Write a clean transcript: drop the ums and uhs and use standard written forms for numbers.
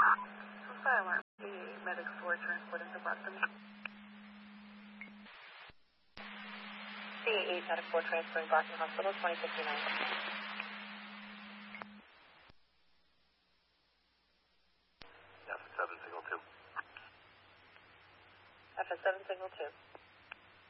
Fire alarm. The medics were transported to Boston. CA8 medic 4 transporting Boston Hospital 2059. F7 signal 2. FS7 signal 2.